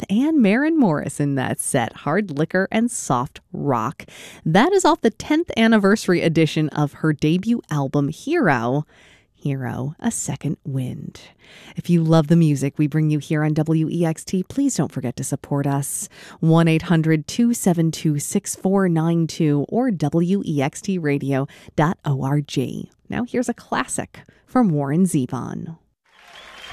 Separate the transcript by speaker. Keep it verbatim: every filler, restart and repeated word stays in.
Speaker 1: and Maren Morris in that set, Hard Liquor and Soft Rock. That is off the tenth anniversary edition of her debut album, Hero. Hero, A Second Wind. If you love the music we bring you here on W E X T, please don't forget to support us. one eight hundred two seven two six four nine two or W E X T radio dot org. Now here's a classic from Warren Zevon.